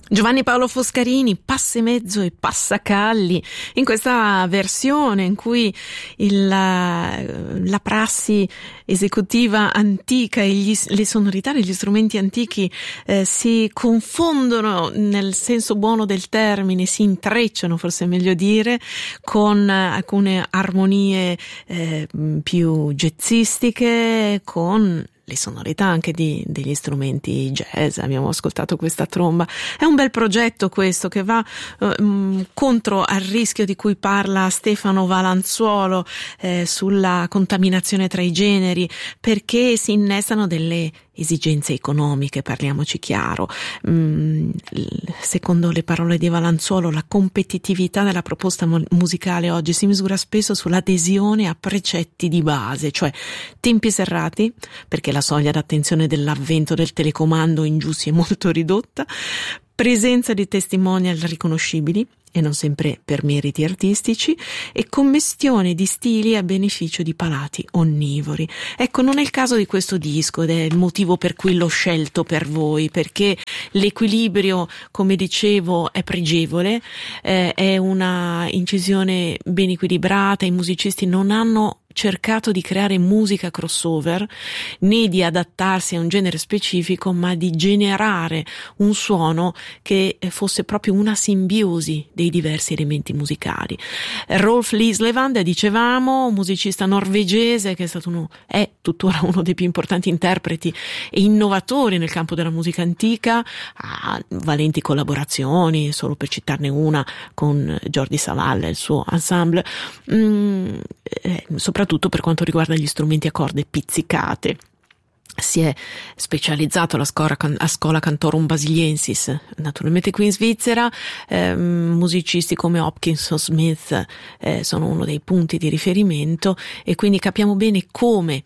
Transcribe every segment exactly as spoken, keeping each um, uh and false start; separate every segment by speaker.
Speaker 1: Giovanni Paolo Foscarini, Passemezzo e Passacalli, in questa versione in cui il, la prassi esecutiva antica e gli, le sonorità degli strumenti antichi eh, si confondono nel senso buono del termine, si intrecciano, forse è meglio dire, con alcune armonie eh, più jazzistiche, con le sonorità anche di, degli strumenti jazz. Abbiamo ascoltato questa tromba. È un bel progetto questo, che va um, contro al rischio di cui parla Stefano Valanzuolo eh, sulla contaminazione tra i generi, perché si innestano delle esigenze economiche, parliamoci chiaro. Mm, secondo le parole di Valanzuolo, la competitività della proposta mu- musicale oggi si misura spesso sull'adesione a precetti di base, cioè tempi serrati, perché la soglia d'attenzione dell'avvento del telecomando in giù si è molto ridotta, presenza di testimonial riconoscibili e non sempre per meriti artistici, e commestione di stili a beneficio di palati onnivori. Ecco, non è il caso di questo disco ed è il motivo per cui l'ho scelto per voi, perché l'equilibrio, come dicevo, è pregevole, eh, è una incisione ben equilibrata, i musicisti non hanno cercato di creare musica crossover né di adattarsi a un genere specifico, ma di generare un suono che fosse proprio una simbiosi dei diversi elementi musicali. Rolf Lislevand, dicevamo, un musicista norvegese che è stato uno, è tuttora uno dei più importanti interpreti e innovatori nel campo della musica antica, ha valenti collaborazioni, solo per citarne una, con Jordi Savall e il suo ensemble, mm, eh, soprattutto per quanto riguarda gli strumenti a corde pizzicate. Si è specializzato alla scuola, a scuola Cantorum Basiliensis, naturalmente qui in Svizzera. Eh, musicisti come Hopkins o Smith eh, sono uno dei punti di riferimento, e quindi capiamo bene come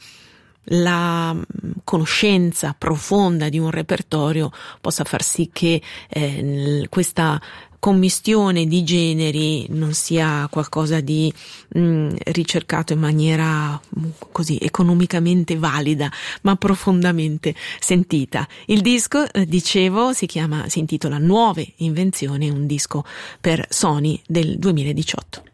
Speaker 1: la conoscenza profonda di un repertorio possa far sì che eh, questa commistione di generi non sia qualcosa di mh, ricercato in maniera mh, così economicamente valida, ma profondamente sentita. Il disco, eh, dicevo, si chiama, si intitola Nuove Invenzioni, un disco per Sony del duemiladiciotto.